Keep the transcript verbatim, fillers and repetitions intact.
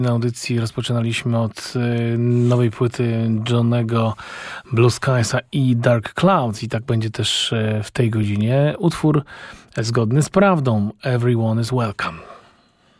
Na audycji rozpoczynaliśmy od y, nowej płyty Johnego Blue Skiesa i Dark Clouds i tak będzie też y, w tej godzinie. Utwór zgodny z prawdą. Everyone is welcome.